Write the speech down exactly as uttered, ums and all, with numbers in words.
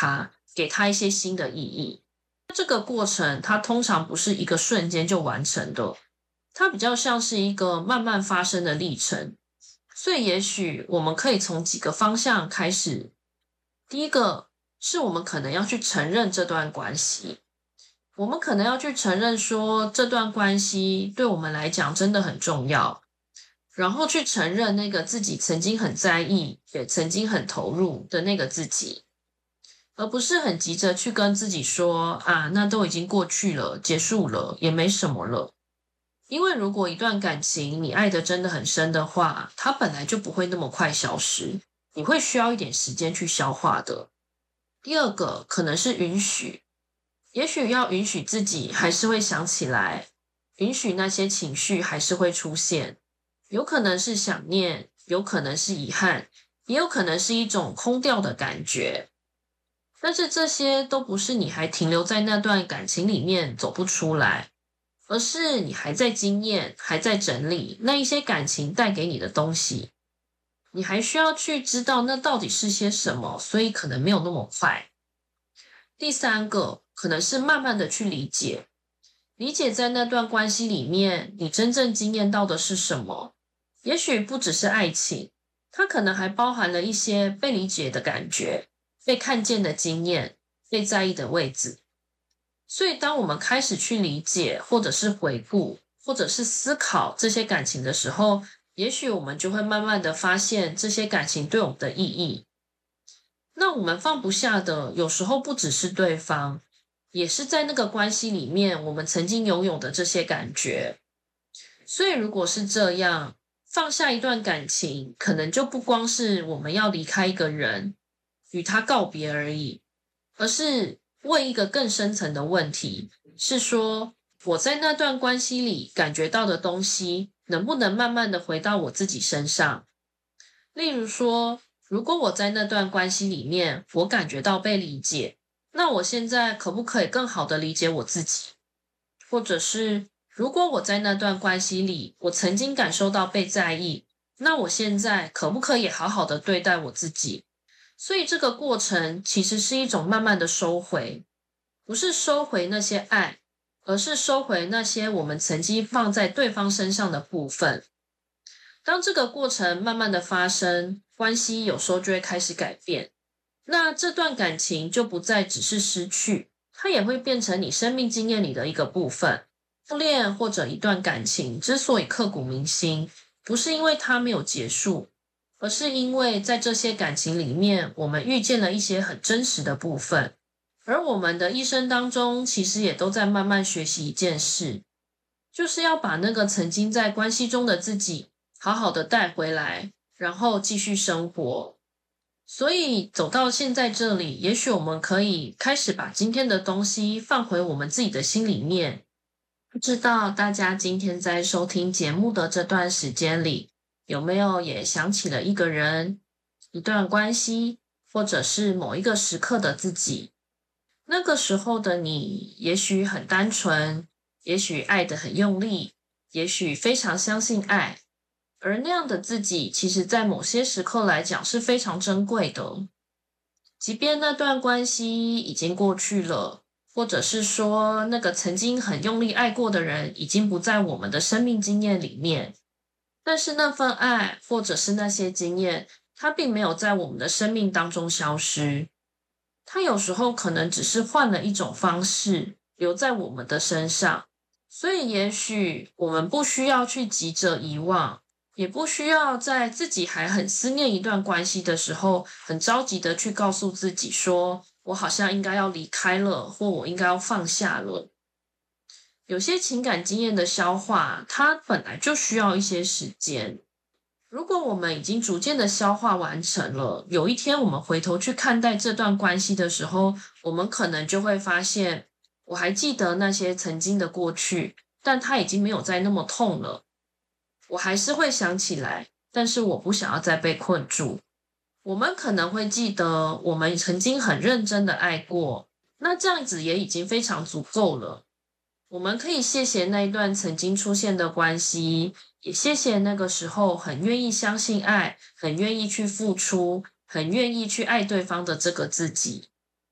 他，给他一些新的意义。这个过程它通常不是一个瞬间就完成的，它比较像是一个慢慢发生的历程。所以也许我们可以从几个方向开始。第一个是我们可能要去承认这段关系，我们可能要去承认说这段关系对我们来讲真的很重要，然后去承认那个自己曾经很在意，也曾经很投入的那个自己，而不是很急着去跟自己说啊，那都已经过去了，结束了，也没什么了。因为如果一段感情你爱得真的很深的话，它本来就不会那么快消失，你会需要一点时间去消化的。第二个可能是允许，也许要允许自己还是会想起来，允许那些情绪还是会出现，有可能是想念，有可能是遗憾，也有可能是一种空掉的感觉。但是这些都不是你还停留在那段感情里面走不出来，而是你还在经验，还在整理那一些感情带给你的东西，你还需要去知道那到底是些什么，所以可能没有那么快。第三个可能是慢慢的去理解，理解在那段关系里面你真正经验到的是什么，也许不只是爱情，它可能还包含了一些被理解的感觉，被看见的经验，被在意的位置。所以当我们开始去理解，或者是回顾，或者是思考这些感情的时候，也许我们就会慢慢的发现这些感情对我们的意义。那我们放不下的，有时候不只是对方，也是在那个关系里面我们曾经拥有的这些感觉。所以如果是这样，放下一段感情，可能就不光是我们要离开一个人，与他告别而已，而是问一个更深层的问题，是说我在那段关系里感觉到的东西，能不能慢慢的回到我自己身上。例如说，如果我在那段关系里面，我感觉到被理解，那我现在可不可以更好的理解我自己？或者是，如果我在那段关系里，我曾经感受到被在意，那我现在可不可以好好的对待我自己？所以这个过程其实是一种慢慢的收回，不是收回那些爱，而是收回那些我们曾经放在对方身上的部分。当这个过程慢慢的发生，关系有时候就会开始改变，那这段感情就不再只是失去，它也会变成你生命经验里的一个部分。初恋或者一段感情之所以刻骨铭心，不是因为它没有结束，而是因为在这些感情里面，我们遇见了一些很真实的部分。而我们的一生当中，其实也都在慢慢学习一件事，就是要把那个曾经在关系中的自己好好的带回来，然后继续生活。所以走到现在这里，也许我们可以开始把今天的东西放回我们自己的心里面。不知道大家今天在收听节目的这段时间里，有没有也想起了一个人、一段关系，或者是某一个时刻的自己？那个时候的你，也许很单纯，也许爱得很用力，也许非常相信爱，而那样的自己，其实在某些时刻来讲是非常珍贵的。即便那段关系已经过去了，或者是说那个曾经很用力爱过的人已经不在我们的生命经验里面，但是那份爱或者是那些经验，它并没有在我们的生命当中消失，它有时候可能只是换了一种方式留在我们的身上。所以也许我们不需要去急着遗忘，也不需要在自己还很思念一段关系的时候，很着急的去告诉自己说，我好像应该要离开了，或我应该要放下了。有些情感经验的消化，它本来就需要一些时间。如果我们已经逐渐的消化完成了，有一天我们回头去看待这段关系的时候，我们可能就会发现，我还记得那些曾经的过去，但它已经没有再那么痛了。我还是会想起来，但是我不想要再被困住。我们可能会记得我们曾经很认真的爱过，那这样子也已经非常足够了。我们可以谢谢那一段曾经出现的关系，也谢谢那个时候很愿意相信爱，很愿意去付出，很愿意去爱对方的这个自己。